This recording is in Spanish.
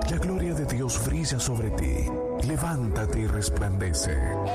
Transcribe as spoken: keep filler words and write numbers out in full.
La gloria de Dios brilla sobre ti. Levántate y resplandece,